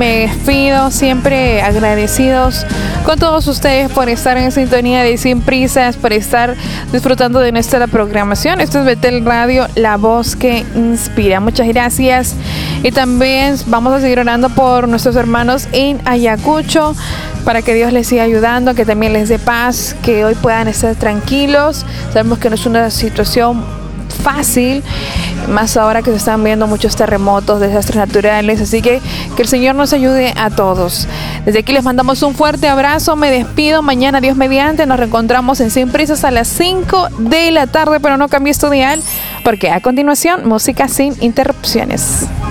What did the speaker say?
Me despido siempre agradecidos con todos ustedes por estar en sintonía de Sin Prisas, por estar disfrutando de nuestra programación. Esto es Betel Radio, la voz que inspira. Muchas gracias. Y también vamos a seguir orando por nuestros hermanos en Ayacucho, para que Dios les siga ayudando, que también les dé paz, que hoy puedan estar tranquilos. Sabemos que no es una situación fácil, más ahora que se están viendo muchos terremotos, desastres naturales, así que el Señor nos ayude a todos. Desde aquí les mandamos un fuerte abrazo, me despido. Mañana, Dios mediante, nos reencontramos en Sin Prisas a las 5 de la tarde, pero no cambies tu dial, porque a continuación, música sin interrupciones.